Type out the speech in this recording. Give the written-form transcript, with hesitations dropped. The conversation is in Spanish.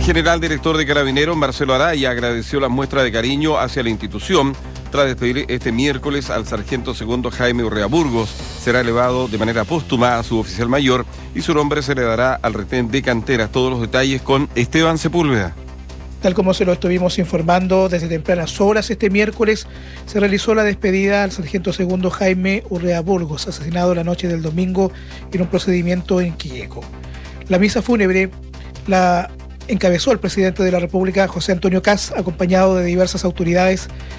general director de Carabineros, Marcelo Araya, agradeció las muestras de cariño hacia la institución tras despedir este miércoles al sargento segundo Jaime Urrea Burgos. Será elevado de manera póstuma a su oficial mayor y su nombre se le dará al retén de Canteras. Todos los detalles con Esteban Sepúlveda. Tal como se lo estuvimos informando desde tempranas horas, este miércoles se realizó la despedida al sargento segundo Jaime Urrea Burgos, asesinado la noche del domingo en un procedimiento en Quilleco. La misa fúnebre la encabezó el presidente de la República, José Antonio Kast, acompañado de diversas autoridades